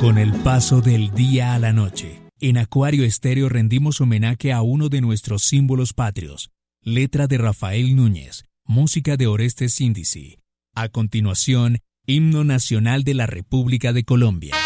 Con el paso del día a la noche, en Acuario Estéreo rendimos homenaje a uno de nuestros símbolos patrios. Letra de Rafael Núñez, música de Orestes Síndizi. A continuación, Himno Nacional de la República de Colombia.